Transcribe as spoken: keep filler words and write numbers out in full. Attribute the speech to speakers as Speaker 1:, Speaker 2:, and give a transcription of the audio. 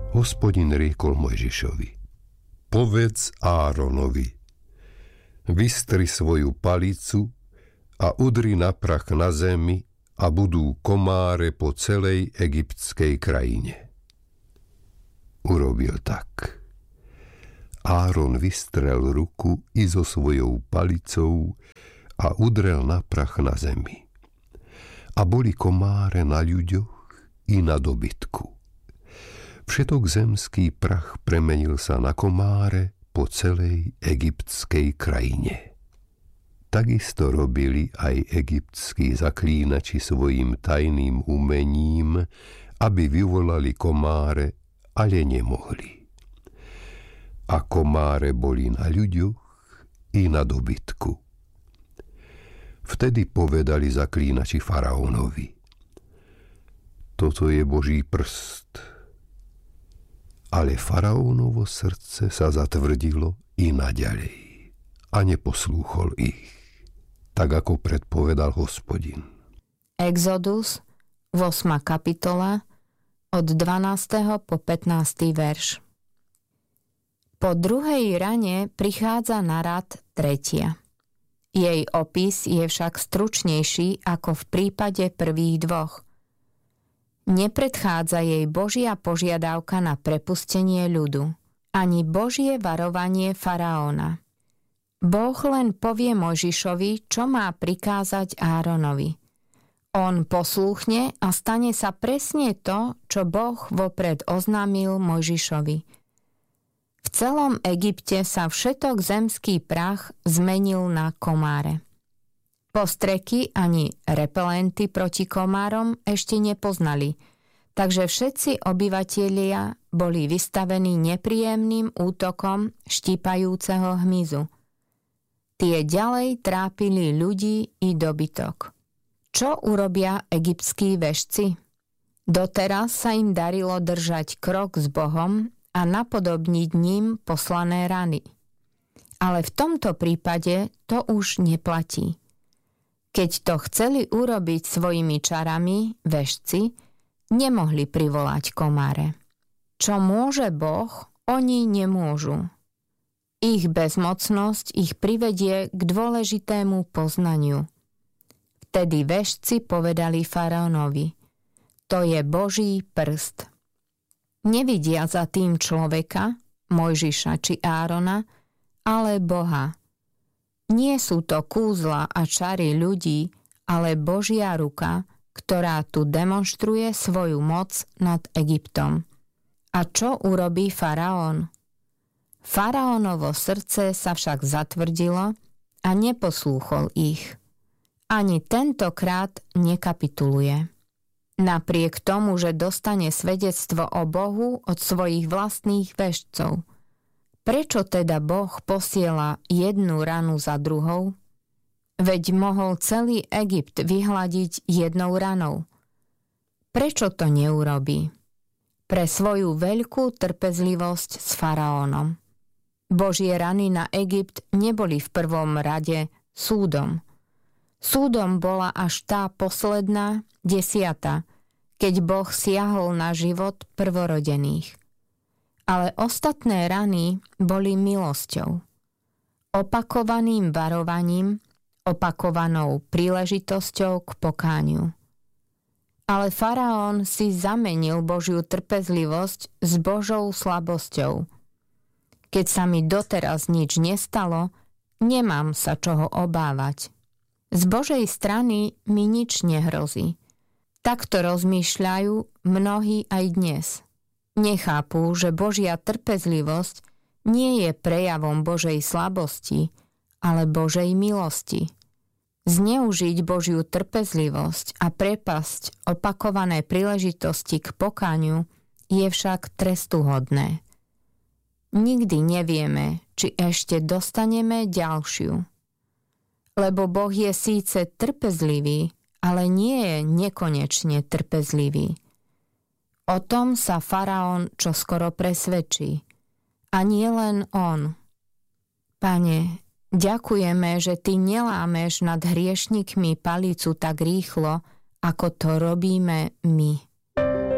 Speaker 1: Hospodin riekol Mojžišovi: Povedz Áronovi, vystri svoju palicu a udri na prach na zemi a budú komáre po celej egyptskej krajine. Urobil tak. Áron vystrel ruku i so svojou palicou a udrel na prach na zemi. A boli komáre na ľuďoch i na dobytku. Všetok zemský prach premenil sa na komáre po celej egyptskej krajine. Takisto robili aj egyptskí zaklínači svojim tajným umením, aby vyvolali komáre, ale nemohli. A komáre boli na ľuďoch i na dobytku. Vtedy povedali zaklínači faraónovi: Toto je Boží prst. Ale faraónovo srdce sa zatvrdilo i naďalej a neposlúchol ich, tak ako predpovedal Hospodin.
Speaker 2: Exodus, ôsma kapitola, od dvanásteho po pätnásty verš. Po druhej rane prichádza na rad tretia. Jej opis je však stručnejší ako v prípade prvých dvoch. Nepredchádza jej Božia požiadavka na prepustenie ľudu, ani Božie varovanie faraóna. Boh len povie Mojžišovi, čo má prikázať Áronovi. On poslúchne a stane sa presne to, čo Boh vopred oznámil Mojžišovi. V celom Egypte sa všetok zemský prach zmenil na komáre. Postreky ani repelenty proti komárom ešte nepoznali, takže všetci obyvatelia boli vystavení nepríjemným útokom štípajúceho hmyzu. Tie ďalej trápili ľudí i dobytok. Čo urobia egyptskí vešci? Doteraz sa im darilo držať krok s Bohom a napodobniť ním poslané rany. Ale v tomto prípade to už neplatí. Keď to chceli urobiť svojimi čarami, vešci nemohli privolať komáre. Čo môže Boh, oni nemôžu. Ich bezmocnosť ich privedie k dôležitému poznaniu. Vtedy vešci povedali faraónovi: To je Boží prst. Nevidia za tým človeka, Mojžiša či Árona, ale Boha. Nie sú to kúzla a čary ľudí, ale Božia ruka, ktorá tu demonštruje svoju moc nad Egyptom. A čo urobí faraón? Faraónovo srdce sa však zatvrdilo a neposlúchol ich. Ani tentokrát nekapituluje. Napriek tomu, že dostane svedectvo o Bohu od svojich vlastných vešcov. Prečo teda Boh posiela jednu ranu za druhou? Veď mohol celý Egypt vyhladiť jednou ranou. Prečo to neurobí? Pre svoju veľkú trpezlivosť s faraónom. Božie rany na Egypt neboli v prvom rade súdom. Súdom bola až tá posledná, desiata, keď Boh siahol na život prvorodených. Ale ostatné rany boli milosťou. Opakovaným varovaním, opakovanou príležitosťou k pokániu. Ale faraón si zamenil Božiu trpezlivosť s Božou slabosťou. Keď sa mi doteraz nič nestalo, nemám sa čoho obávať. Z Božej strany mi nič nehrozí. Takto rozmýšľajú mnohí aj dnes. Nechápu, že Božia trpezlivosť nie je prejavom Božej slabosti, ale Božej milosti. Zneužiť Božiu trpezlivosť a prepasť opakované príležitosti k pokániu je však trestuhodné. Nikdy nevieme, či ešte dostaneme ďalšiu. Lebo Boh je síce trpezlivý, ale nie je nekonečne trpezlivý. O tom sa faraón čoskoro presvedčí. A nie len on. Pane, ďakujeme, že Ty nelámeš nad hriešnikmi palicu tak rýchlo, ako to robíme my.